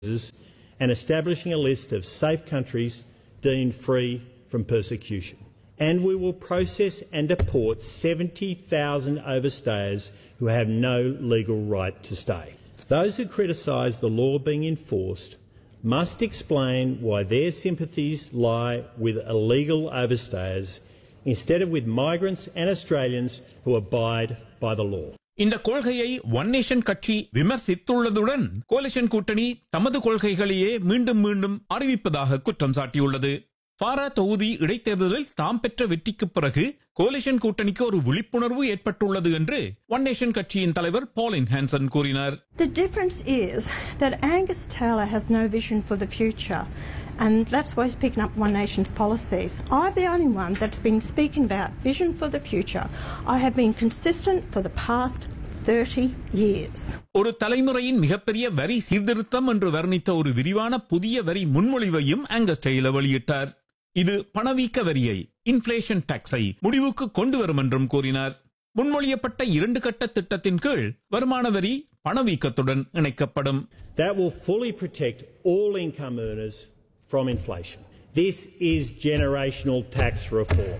and establishing a list of safe countries deemed free from persecution. And we will process and deport 70,000 overstayers who have no legal right to stay. Those who criticise the law being enforced must explain why their sympathies lie with illegal overstayers instead of with migrants and Australians who abide by the law. இந்த கொள்கையை one nation கட்சி விமர்சித்துள்ளதுடன் coalition கூட்டணி தமது கொள்கைகளையே மீண்டும் மீண்டும் அறிவிப்பதாக குற்றம் சாட்டியுள்ளது. பாரா தொகுதி இடைத்தேர்தலில் தாம் பெற்ற வெற்றிக்கு பிறகு கோலிஷன் கூட்டணிக்கு ஒரு விழிப்புணர்வு ஏற்பட்டுள்ளது என்று ஒன் நேஷன் கட்சியின் தலைவர் பாலின் ஹான்சன் கூறினார். The difference is that Angus Taylor has no vision for the future, and that's why he's picking up One Nation's policies. I'm the only one that's been speaking about vision for the future. I have been consistent for the past 30 years. ஒரு தலைமுறையின் மிகப்பெரிய வரி சீர்திருத்தம் என்று வர்ணித்த ஒரு விரிவான புதிய வரி முன்மொழிவையும் ஆங்கஸ் டெய்லர் வெளியிட்டார். இது பணவீக்க வரியை, இன்ஃப்ளேஷன் டாக்ஸை முடிவுக்கு கொண்டு வரும் என்றும் கூறினார். முன்மொழியப்பட்ட 2 கட்ட திட்டத்தின் கீழ் வருமான வரி பணவீக்கத்துடன் இணைக்கப்படும். That will fully protect all income earners from inflation. This is generational tax reform.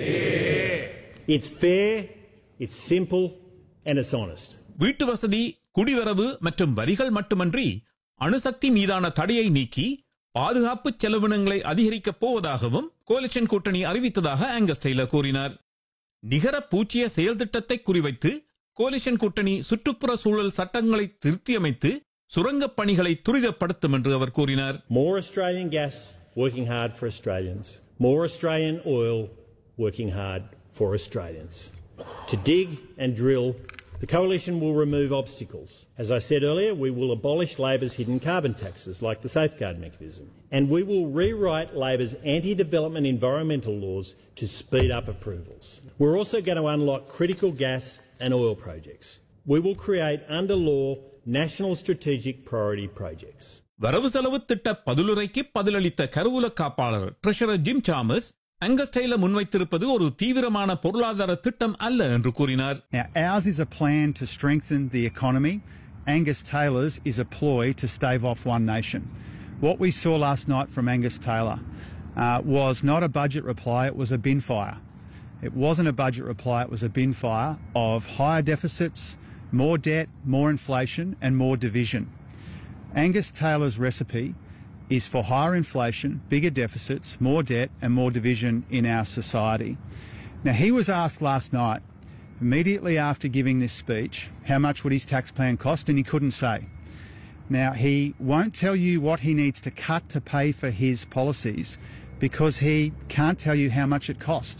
It's fair, it's simple and it's honest. வீட்டு வசதி, குடிவரவு மற்றும் வரிகள் மட்டுமன்றி அணுசக்தி மீதான தடையை நீக்கி பாதுகாப்பு செலவினங்களை அதிகரிக்கப் போவதாகவும் கோலிஷன் கூட்டணி அறிவித்ததாக ஆங்கஸ் டெய்லர் கூறினார். நிகர பூச்சிய செயல் திட்டத்தை குறிவைத்து கோலிஷன் கூட்டணி சுற்றுப்புற சூழல் சட்டங்களை திருத்தியமைத்து சுரங்கப் பணிகளை துரிதப்படுத்தும் என்று அவர் கூறினார். More Australian gas working hard for Australians. More Australian oil working hard for Australians. To dig and drill, the coalition will remove obstacles. As I said earlier, we will abolish Labor's hidden carbon taxes like the safeguard mechanism. And we will rewrite Labor's anti-development environmental laws to speed up approvals. We're also going to unlock critical gas and oil projects. We will create under law national strategic priority projects. வரவு செலவு திட்ட பதிலுரைக்கு பதிலளித்த கருவூல காப்பாளர் treasurer gym Sam's Angus Taylor முன்வைத்திருப்பது ஒரு தீவிரமான பொருளாதார திட்டம் அல்ல என்று கூறினார். Now, ours is a plan to strengthen the economy. Angus Taylor's is a ploy to stave off One Nation. What we saw last night from Angus Taylor was not a budget reply, it was a bin fire. It wasn't a budget reply, it was a bin fire of higher deficits, more debt, more inflation and more division. Angus Taylor's recipe is for higher inflation, bigger deficits, more debt and more division in our society. Now, he was asked last night, immediately after giving this speech, how much would his tax plan cost, and he couldn't say. Now, he won't tell you what he needs to cut to pay for his policies because he can't tell you how much it costs.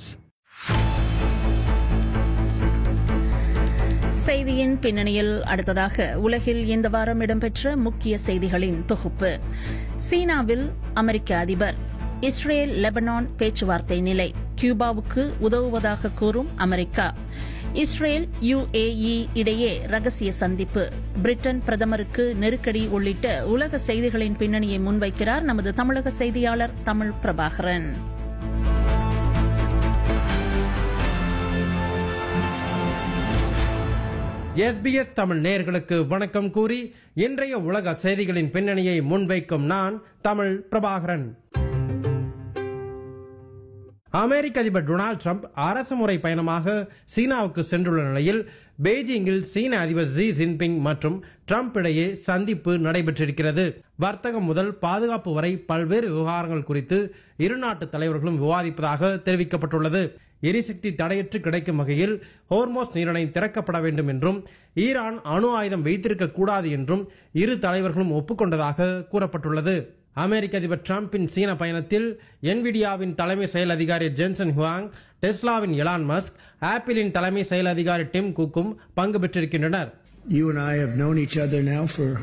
செய்தியின் பின்னணியில் அடுத்ததாக உலகில் இந்த வாரம் இடம்பெற்ற முக்கிய செய்திகளின் தொகுப்பு. சீனாவில் அமெரிக்க அதிபர், இஸ்ரேல் லெபனான் பேச்சுவார்த்தை நிலை, கியூபாவுக்கு உதவுவதாக கூறும் அமெரிக்கா, இஸ்ரேல் UAE இடையே ரகசிய சந்திப்பு, பிரிட்டன் பிரதமருக்கு நெருக்கடி உள்ளிட்ட உலக செய்திகளின் பின்னணியை முன்வைக்கிறார் நமது தமிழக செய்தியாளர் தமிழ் பிரபாகரன். SBS தமிழ் நேயர்களுக்கு வணக்கம் கூறி இன்றைய உலக செய்திகளின் பின்னணியை முன்வைக்கும் நான் தமிழ் பிரபாகரன். அமெரிக்க அதிபர் டொனால்டு டிரம்ப் அரசுமுறை பயணமாக சீனாவுக்கு சென்றுள்ள நிலையில் பெய்ஜிங்கில் சீன அதிபர் ஜி ஜின்பிங் மற்றும் டிரம்ப் இடையே சந்திப்பு நடைபெற்றிருக்கிறது. வர்த்தகம் முதல் பாதுகாப்பு வரை பல்வேறு விவகாரங்கள் குறித்து இரு நாட்டு தலைவர்களும் விவாதிப்பதாக தெரிவிக்கப்பட்டுள்ளது. எரிசக்தி தடையற்று கிடைக்கும் வகையில் ஹோர்மோஸ் நீரிணை திறக்கப்பட வேண்டும் என்றும் ஈரான் அணு ஆயுதம் வைத்திருக்க கூடாது என்றும் இரு தலைவர்களும் ஒப்புக்கொண்டதாக கூறப்பட்டுள்ளது. அமெரிக்க அதிபர் டிரம்பின் சீன பயணத்தில் என்விடியாவின் தலைமை செயல் அதிகாரி ஜென்சன் ஹுவாங், டெஸ்லாவின் எலான் மஸ்க், ஆப்பிளின் தலைமை செயல் அதிகாரி டிம் குக்கும் பங்கு பெற்றிருக்கின்றனர். You and I have known each other now for